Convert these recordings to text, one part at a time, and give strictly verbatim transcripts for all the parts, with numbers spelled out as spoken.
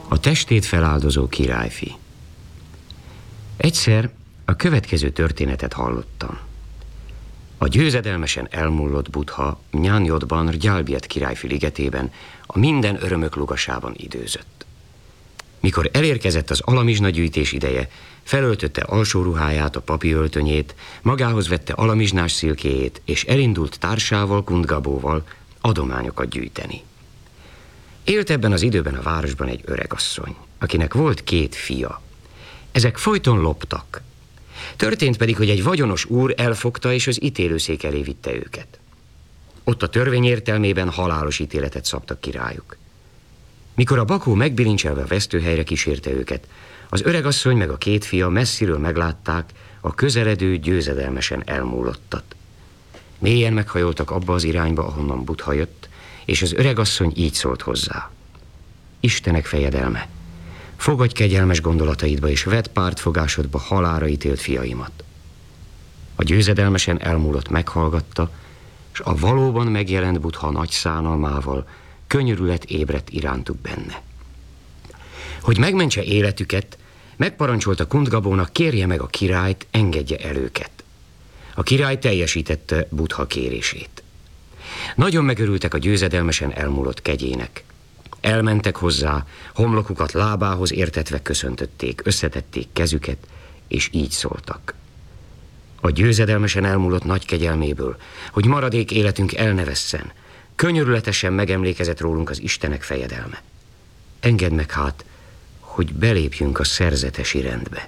A testét feláldozó királyfi. Egyszer a következő történetet hallottam. A győzedelmesen elmullott Buddha Nyánjodban, Gyalbiet királyfi ligetében, a minden örömök lugasában időzött. Mikor elérkezett az alamizsna gyűjtés ideje, felöltötte alsó ruháját, a papi öltönyét, magához vette alamizsnás szilkéjét, és elindult társával, Kundgabóval adományokat gyűjteni. Élt ebben az időben a városban egy öregasszony, akinek volt két fia. Ezek folyton loptak. Történt pedig, hogy egy vagyonos úr elfogta és az ítélőszék elé vitte őket. Ott a törvény értelmében halálos ítéletet szabtak ki rájuk. Mikor a bakó megbilincselve a vesztőhelyre kísérte őket, az öregasszony meg a két fia messziről meglátták a közeledő győzedelmesen elmúlottat. Mélyen meghajoltak abba az irányba, ahonnan Buddha jött, és az öregasszony így szólt hozzá. Istenek fejedelme, fogadj kegyelmes gondolataidba, és vedd pártfogásodba halálra ítélt fiaimat. A győzedelmesen elmúlott meghallgatta, és a valóban megjelent Buddha nagy szánalmával könyörület ébredt irántuk benne. Hogy megmentse életüket, megparancsolta Kundgabónak, kérje meg a királyt, engedje el őket. A király teljesítette Buddha kérését. Nagyon megörültek a győzedelmesen elmúlott kegyének. Elmentek hozzá, homlokukat lábához értetve köszöntötték, összetették kezüket, és így szóltak. A győzedelmesen elmúlott nagy kegyelméből, hogy maradék életünk el ne vesszen, könyörületesen megemlékezett rólunk az Istenek fejedelme. Engedd meg hát, hogy belépjünk a szerzetesi rendbe.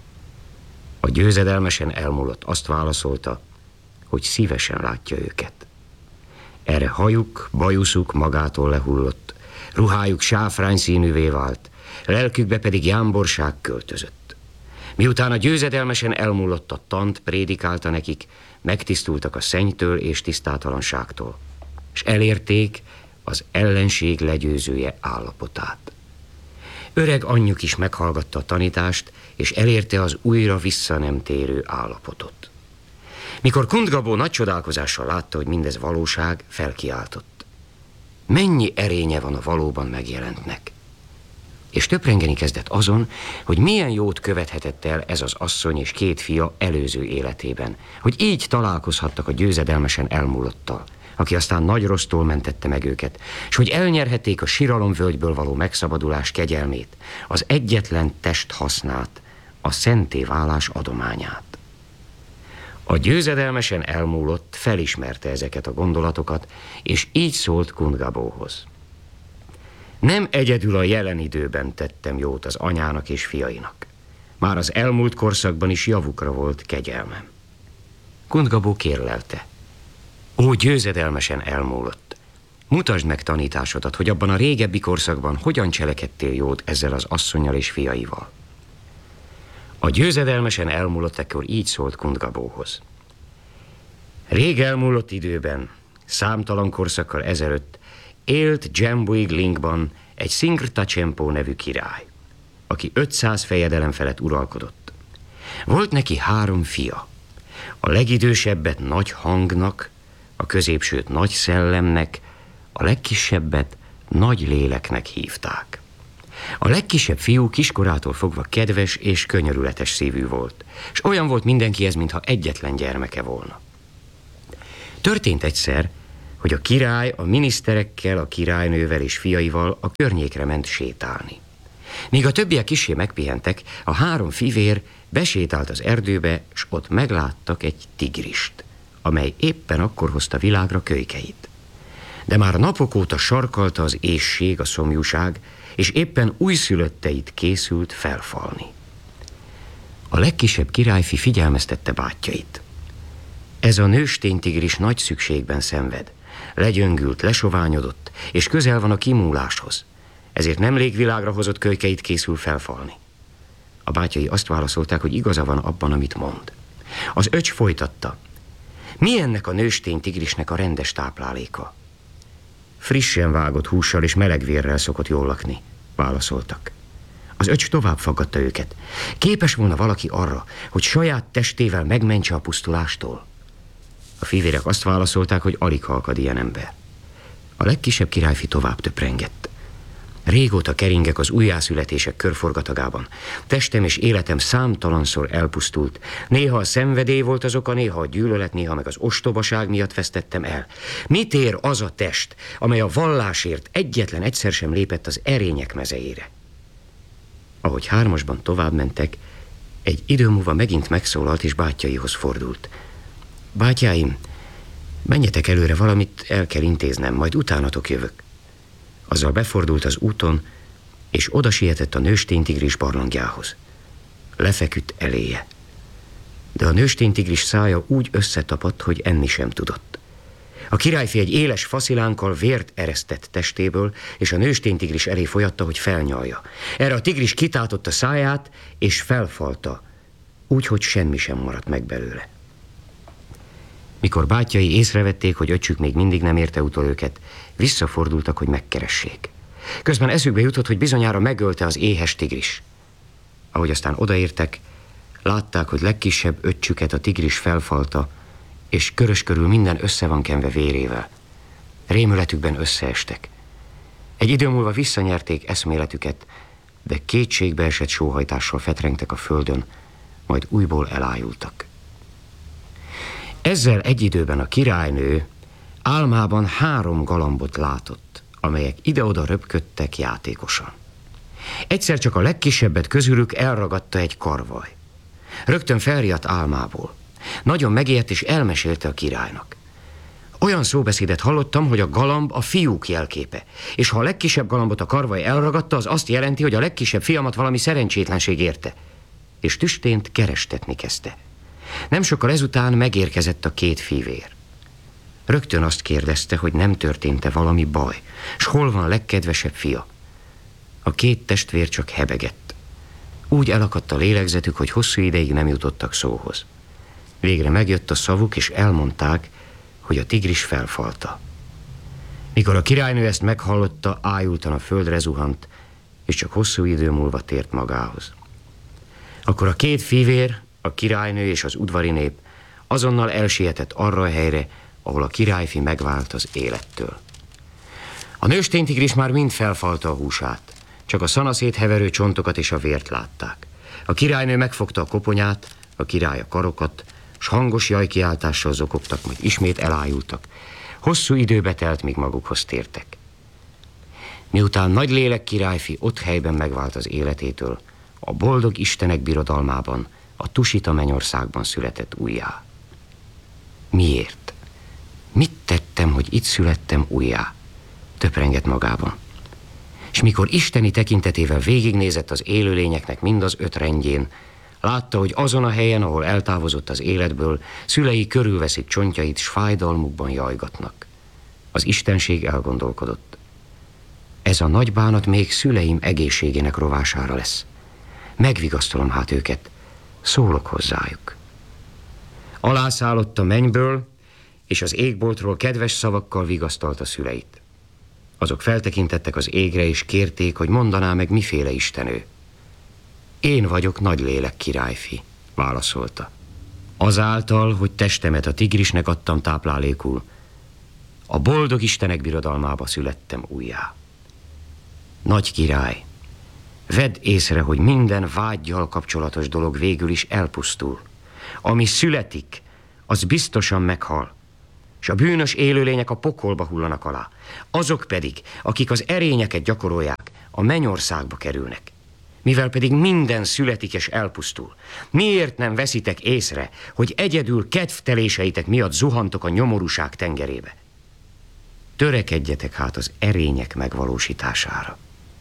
A győzedelmesen elmúlott azt válaszolta, hogy szívesen látja őket. Erre hajuk, bajuszuk magától lehullott, ruhájuk sáfrány színűvé vált, lelkükbe pedig jámborság költözött. Miután a győzedelmesen elmúlott a tant prédikálta nekik, megtisztultak a szennytől és tisztátalanságtól, és elérték az ellenség legyőzője állapotát. Öreg anyjuk is meghallgatta a tanítást, és elérte az újra vissza nem térő állapotot. Mikor Kundgabó nagy csodálkozással látta, hogy mindez valóság, felkiáltott. Mennyi erénye van a valóban megjelentnek! És töprengeni kezdett azon, hogy milyen jót követhetett el ez az asszony és két fia előző életében, hogy így találkozhattak a győzedelmesen elmúlottal, aki aztán nagy rossztól mentette meg őket, és hogy elnyerhették a siralomvölgyből való megszabadulás kegyelmét, az egyetlen test hasznát, a szenté válás adományát. A győzedelmesen elmúlott felismerte ezeket a gondolatokat, és így szólt Kundgabóhoz. Nem egyedül a jelen időben tettem jót az anyának és fiainak. Már az elmúlt korszakban is javukra volt kegyelmem. Kundgabó kérlelte. Ó, győzedelmesen elmúlott! Mutasd meg tanításodat, hogy abban a régebbi korszakban hogyan cselekedtél jót ezzel az asszonnyal és fiaival. A győzedelmesen elmúlott ekkor így szólt Kundgabóhoz. Rég elmúlott időben, számtalan korszakkal ezelőtt élt Jambuig Lingban egy Singirta Csempo nevű király, aki ötszáz fejedelem felett uralkodott. Volt neki három fia. A legidősebbet Nagy Hangnak, a középsőt Nagy Szellemnek, a legkisebbet Nagy Léleknek hívták. A legkisebb fiú kiskorától fogva kedves és könyörületes szívű volt, és olyan volt mindenkihez, mintha egyetlen gyermeke volna. Történt egyszer, hogy a király a miniszterekkel, a királynővel és fiaival a környékre ment sétálni. Míg a többiek kissé megpihentek, a három fivér besétált az erdőbe, s ott megláttak egy tigrist, amely éppen akkor hozta világra kölykeit. De már napok óta sarkalta az éhség, a szomjúság, és éppen újszülötteit készült felfalni. A legkisebb királyfi figyelmeztette bátyjait. Ez a nőstény tigris nagy szükségben szenved, legyöngült, lesoványodott, és közel van a kimúláshoz, ezért nemrég világra hozott kölykeit készül felfalni. A bátyjai azt válaszolták, hogy igaza van abban, amit mond. Az öcs folytatta. Mi ennek a nőstény tigrisnek a rendes tápláléka? Frissen vágott hússal és meleg vérrel szokott jól lakni, válaszoltak. Az öcs tovább faggatta őket. Képes volna valaki arra, hogy saját testével megmentse a pusztulástól? A fivérek azt válaszolták, hogy alig halkad ilyen ember. A legkisebb királyfi tovább töprengett. Régóta keringek az újjászületések körforgatagában. Testem és életem számtalanszor elpusztult. Néha a szenvedély volt az oka, néha a gyűlölet, néha meg az ostobaság miatt vesztettem el. Mit ér az a test, amely a vallásért egyetlen egyszer sem lépett az erények mezejére? Ahogy hármasban tovább mentek, egy idő múlva megint megszólalt és bátyjaihoz fordult. Bátyáim, menjetek előre, valamit el kell intéznem, majd utánatok jövök. Azzal befordult az úton, és oda sietett a nősténytigris barlangjához. Lefeküdt eléje. De a nősténytigris szája úgy összetapadt, hogy enni sem tudott. A királyfi egy éles faszilánkkal vért eresztett testéből, és a nősténytigris elé folyatta, hogy felnyalja. Erre a tigris kitátotta száját, és felfalta, úgy, hogy semmi sem maradt meg belőle. Mikor bátyjai észrevették, hogy öccsük még mindig nem érte utol őket, visszafordultak, hogy megkeressék. Közben eszükbe jutott, hogy bizonyára megölte az éhes tigris. Ahogy aztán odaértek, látták, hogy legkisebb öccsüket a tigris felfalta, és körös körül minden össze van kenve vérével. Rémületükben összeestek. Egy idő múlva visszanyerték eszméletüket, de kétségbeesett sóhajtással fetrengtek a földön, majd újból elájultak. Ezzel egy időben a királynő álmában három galambot látott, amelyek ide-oda röpködtek játékosan. Egyszer csak a legkisebbet közülük elragadta egy karvaj. Rögtön felriadt álmából. Nagyon megijedt és elmesélte a királynak. Olyan szóbeszédet hallottam, hogy a galamb a fiúk jelképe, és ha a legkisebb galambot a karvaj elragadta, az azt jelenti, hogy a legkisebb fiamat valami szerencsétlenség érte, és tüstént kerestetni kezdte. Nem sokkal ezután megérkezett a két fivér. Rögtön azt kérdezte, hogy nem történt-e valami baj, s hol van a legkedvesebb fia. A két testvér csak hebegett. Úgy elakadt a lélegzetük, hogy hosszú ideig nem jutottak szóhoz. Végre megjött a szavuk, és elmondták, hogy a tigris felfalta. Mikor a királynő ezt meghallotta, ájultan a földre zuhant, és csak hosszú idő múlva tért magához. Akkor a két fivér, a királynő és az udvari nép azonnal elsietett arra a helyre, ahol a királyfi megvált az élettől. A nősténytigris már mind felfalta a húsát, csak a szanaszét heverő csontokat és a vért látták. A királynő megfogta a koponyát, a király a karokat, s hangos jajkiáltással zokogtak, majd ismét elájultak. Hosszú időbe telt, míg magukhoz tértek. Miután nagy lélek királyfi ott helyben megvált az életétől, a boldog istenek birodalmában, a tusita mennyországban született újjá. Miért? Mit tettem, hogy itt születtem újjá? Töprengett magában. És mikor isteni tekintetével végignézett az élőlényeknek mind az öt rendjén, látta, hogy azon a helyen, ahol eltávozott az életből, szülei körülveszik csontjait, s fájdalmukban jajgatnak. Az istenség elgondolkodott. Ez a nagy bánat még szüleim egészségének rovására lesz. Megvigasztalom hát őket, szólok hozzájuk. Alászállott a mennyből, és az égboltról kedves szavakkal vigasztalta szüleit. Azok feltekintettek az égre, és kérték, hogy mondaná meg, miféle istenő. Én vagyok nagy lélek királyfi, válaszolta. Azáltal, hogy testemet a tigrisnek adtam táplálékul, a boldog istenek birodalmába születtem újjá. Nagy király, vedd észre, hogy minden vággyal kapcsolatos dolog végül is elpusztul. Ami születik, az biztosan meghal, és a bűnös élőlények a pokolba hullanak alá. Azok pedig, akik az erényeket gyakorolják, a mennyországba kerülnek. Mivel pedig minden születik és elpusztul, miért nem veszitek észre, hogy egyedül kedvteléseitek miatt zuhantok a nyomorúság tengerébe? Törekedjetek hát az erények megvalósítására.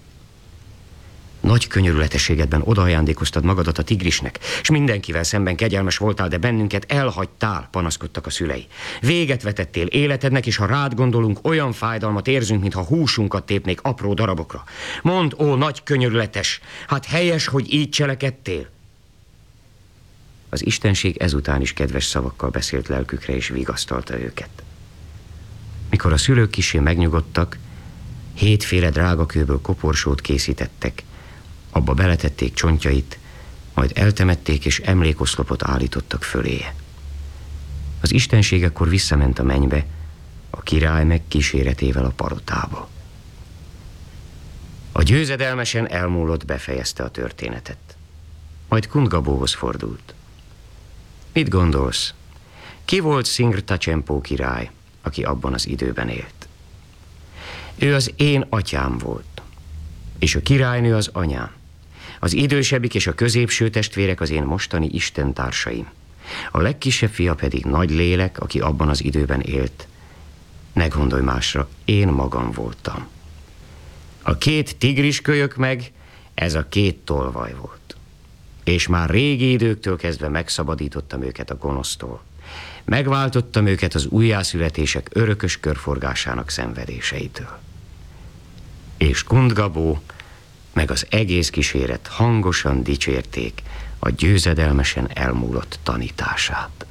Nagy könyörületességedben odaajándékoztad magadat a tigrisnek, és mindenkivel szemben kegyelmes voltál, de bennünket elhagytál, panaszkodtak a szülei. Véget vetettél életednek, és ha rád gondolunk, olyan fájdalmat érzünk, mintha húsunkat tépnék apró darabokra. Mondd, ó nagy könyörületes, hát helyes, hogy így cselekedtél? Az istenség ezután is kedves szavakkal beszélt lelkükre, és vigasztalta őket. Mikor a szülők kissé megnyugodtak, hétféle drágakőből koporsót készítettek, abba beletették csontjait, majd eltemették, és emlékoszlopot állítottak föléje. Az istenség akkor visszament a mennybe, a király meg kíséretével a palotába. A győzedelmesen elmúlott befejezte a történetet. Majd Kundgabóhoz fordult. Mit gondolsz? Ki volt Szingr-Tacsempó király, aki abban az időben élt? Ő az én atyám volt, és a királynő az anyám. Az idősebbik és a középső testvérek az én mostani istentársaim. A legkisebb fia pedig Nagy Lélek, aki abban az időben élt. Ne gondolj másra, én magam voltam. A két tigriskölyök meg, ez a két tolvaj volt. És már régi időktől kezdve megszabadítottam őket a gonosztól. Megváltottam őket az újjászületések örökös körforgásának szenvedéseitől. És Kundgabó meg az egész kíséret hangosan dicsérték a győzedelmesen elmúlott tanítását.